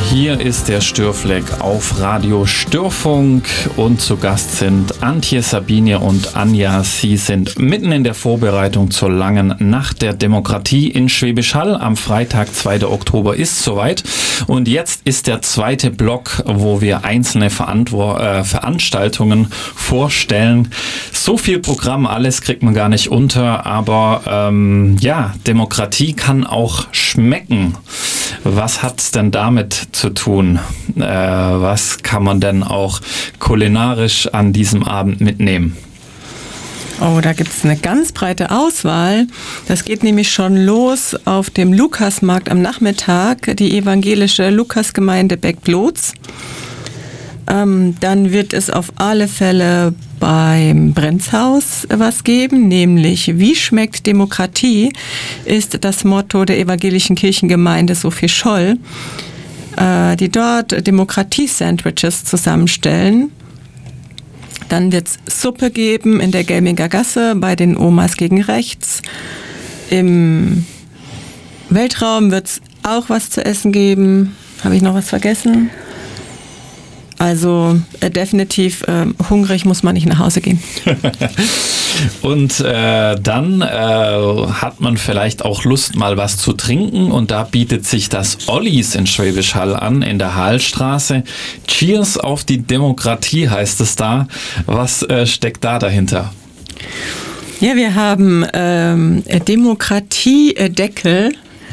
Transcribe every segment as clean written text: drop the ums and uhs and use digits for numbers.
Hier ist der Störfleck auf Radio Störfunk und zu Gast sind Antje, Sabine und Anja. Sie sind mitten in der Vorbereitung zur langen Nacht der Demokratie in Schwäbisch Hall. Am Freitag, 2. Oktober ist soweit und jetzt ist der zweite Block, wo wir einzelne Veranstaltungen vorstellen. So viel Programm, alles kriegt man gar nicht unter, aber Demokratie kann auch schmecken. Was hat's denn damit zu tun? Was kann man denn auch kulinarisch an diesem Abend mitnehmen? Oh, da gibt's eine ganz breite Auswahl. Das geht nämlich schon los auf dem Lukasmarkt am Nachmittag, die evangelische Lukasgemeinde Beck-Blotz. Dann wird es auf alle Fälle beim Brenzhaus was geben, nämlich wie schmeckt Demokratie, ist das Motto der evangelischen Kirchengemeinde Sophie-Scholl, die dort Demokratie-Sandwiches zusammenstellen. Dann wird es Suppe geben in der Gelminger Gasse bei den Omas gegen rechts. Im Weltraum wird es auch was zu essen geben. Habe ich noch was vergessen? Also definitiv hungrig muss man nicht nach Hause gehen. Und dann hat man vielleicht auch Lust, mal was zu trinken. Und da bietet sich das Ollis in Schwäbisch Hall an, in der Hallstraße. Cheers auf die Demokratie heißt es da. Was steckt da dahinter? Ja, wir haben Demokratiedeckel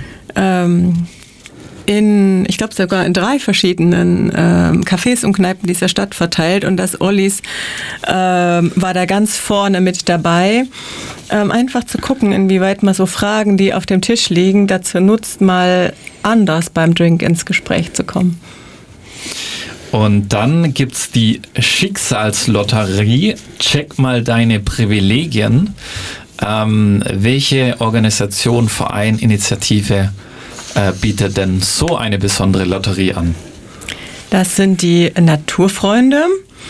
ich glaube sogar in 3 verschiedenen Cafés und Kneipen dieser Stadt verteilt und das Ollis war da ganz vorne mit dabei. Einfach zu gucken, inwieweit man so Fragen, die auf dem Tisch liegen, dazu nutzt, mal anders beim Drink ins Gespräch zu kommen. Und dann gibt's die Schicksalslotterie. Check mal deine Privilegien. Welche Organisation, Verein, Initiative bietet denn so eine besondere Lotterie an? Das sind die Naturfreunde.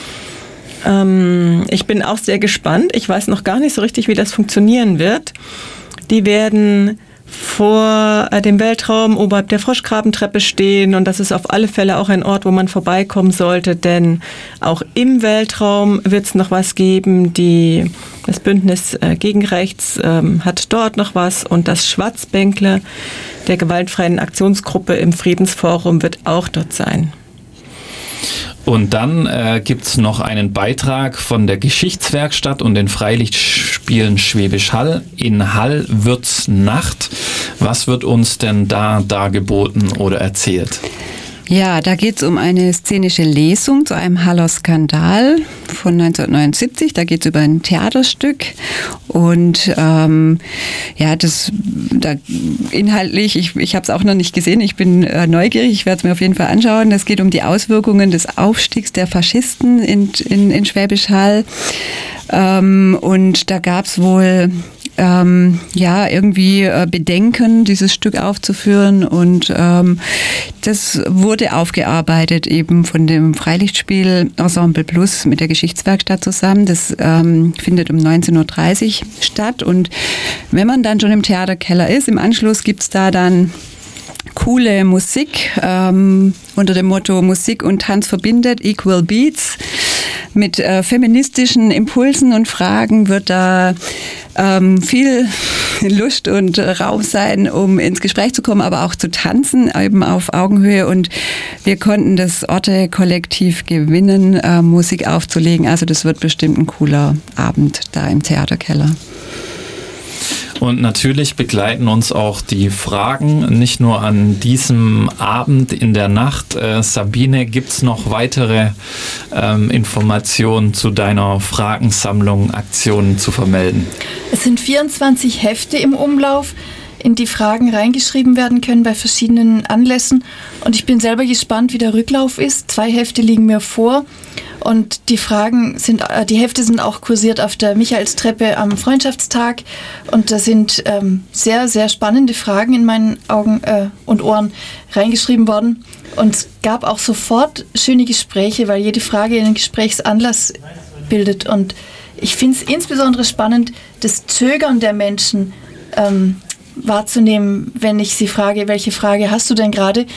Ich bin auch sehr gespannt. Ich weiß noch gar nicht so richtig, wie das funktionieren wird. Die werden vor dem Weltraum oberhalb der Froschgrabentreppe stehen und das ist auf alle Fälle auch ein Ort, wo man vorbeikommen sollte, denn auch im Weltraum wird es noch was geben. Das Bündnis gegen Rechts hat dort noch was und das Schwarzbänkle der gewaltfreien Aktionsgruppe im Friedensforum wird auch dort sein. Und dann gibt's noch einen Beitrag von der Geschichtswerkstatt und den Freilichtspielen Schwäbisch Hall. In Hall wird's Nacht. Was wird uns denn da dargeboten oder erzählt? Ja, da geht es um eine szenische Lesung zu einem Haller Skandal von 1979. Da geht es über ein Theaterstück und inhaltlich, ich habe es auch noch nicht gesehen, ich bin neugierig, ich werde es mir auf jeden Fall anschauen. Das geht um die Auswirkungen des Aufstiegs der Faschisten in Schwäbisch Hall und da gab es wohl irgendwie Bedenken, dieses Stück aufzuführen und das wurde aufgearbeitet eben von dem Freilichtspiel Ensemble Plus mit der Geschichtswerkstatt zusammen. Das findet um 19.30 Uhr statt und wenn man dann schon im Theaterkeller ist, im Anschluss gibt's da dann coole Musik unter dem Motto Musik und Tanz verbindet, Equal Beats. Mit feministischen Impulsen und Fragen wird da viel Lust und Raum sein, um ins Gespräch zu kommen, aber auch zu tanzen, eben auf Augenhöhe. Und wir konnten das Orte-Kollektiv gewinnen, Musik aufzulegen. Also das wird bestimmt ein cooler Abend da im Theaterkeller. Und natürlich begleiten uns auch die Fragen, nicht nur an diesem Abend in der Nacht. Sabine, gibt's noch weitere Informationen zu deiner Fragensammlung, Aktionen zu vermelden? Es sind 24 Hefte im Umlauf, in die Fragen reingeschrieben werden können bei verschiedenen Anlässen. Und ich bin selber gespannt, wie der Rücklauf ist. 2 Hefte liegen mir vor. Und die Hefte sind auch kursiert auf der Michaelstreppe am Freundschaftstag. Und da sind sehr, sehr spannende Fragen in meinen Augen und Ohren reingeschrieben worden. Und es gab auch sofort schöne Gespräche, weil jede Frage einen Gesprächsanlass bildet. Und ich finde es insbesondere spannend, das Zögern der Menschen wahrzunehmen, wenn ich sie frage, welche Frage hast du denn gerade?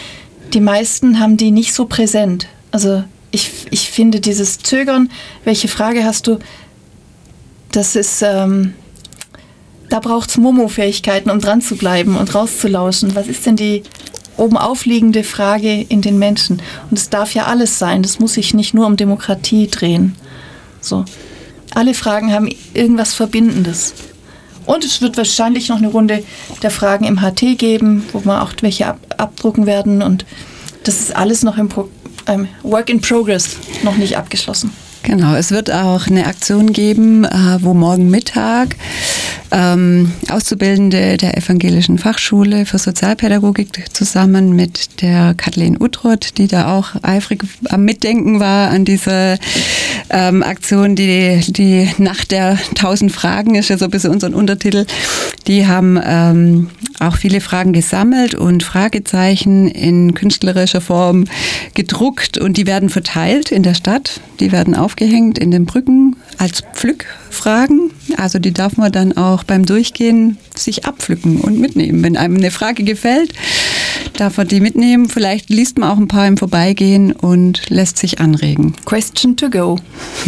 die meisten haben die nicht so präsent. Also ich finde dieses Zögern, welche Frage hast du, das ist, da braucht es Momo-Fähigkeiten, um dran zu bleiben und rauszulauschen. Was ist denn die oben aufliegende Frage in den Menschen? Und es darf ja alles sein, das muss sich nicht nur um Demokratie drehen. So. Alle Fragen haben irgendwas Verbindendes. Und es wird wahrscheinlich noch eine Runde der Fragen im HT geben, wo wir auch welche abdrucken werden. Und das ist alles noch im Work in Progress, noch nicht abgeschlossen. Genau, es wird auch eine Aktion geben, wo morgen Mittag Auszubildende der Evangelischen Fachschule für Sozialpädagogik zusammen mit der Kathleen Uttroth, die da auch eifrig am Mitdenken war an dieser Aktion, die Nacht der 1000 Fragen ist ja so ein bisschen unser Untertitel. Die haben auch viele Fragen gesammelt und Fragezeichen in künstlerischer Form gedruckt und die werden verteilt in der Stadt. Die werden aufgehängt in den Brücken als Pflückfragen. Also die darf man dann auch beim Durchgehen sich abpflücken und mitnehmen. Wenn einem eine Frage gefällt, darf man die mitnehmen. Vielleicht liest man auch ein paar im Vorbeigehen und lässt sich anregen. Question to go.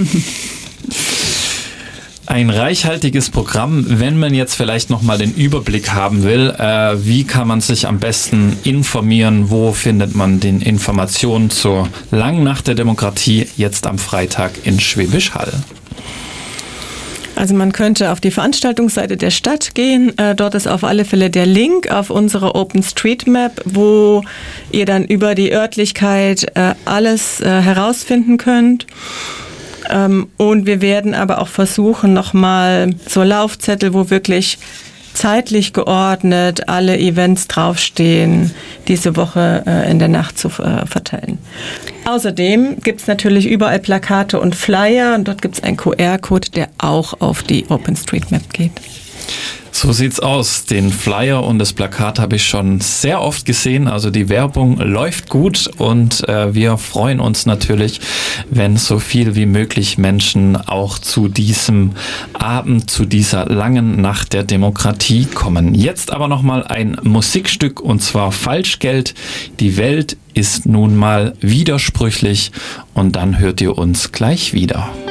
Ein reichhaltiges Programm, wenn man jetzt vielleicht nochmal den Überblick haben will, wie kann man sich am besten informieren, wo findet man den Informationen zur Langen Nacht der Demokratie jetzt am Freitag in Schwäbisch Hall? Also man könnte auf die Veranstaltungsseite der Stadt gehen. Dort ist auf alle Fälle der Link auf unsere OpenStreetMap, wo ihr dann über die Örtlichkeit alles herausfinden könnt. Und wir werden aber auch versuchen, nochmal so Laufzettel, wo wirklich zeitlich geordnet alle Events draufstehen, diese Woche in der Nacht zu verteilen. Außerdem gibt es natürlich überall Plakate und Flyer und dort gibt es einen QR-Code, der auch auf die OpenStreetMap geht. So sieht's aus. Den Flyer und das Plakat habe ich schon sehr oft gesehen. Also die Werbung läuft gut und wir freuen uns natürlich, wenn so viel wie möglich Menschen auch zu diesem Abend, zu dieser langen Nacht der Demokratie kommen. Jetzt aber nochmal ein Musikstück und zwar Falschgeld. Die Welt ist nun mal widersprüchlich und dann hört ihr uns gleich wieder.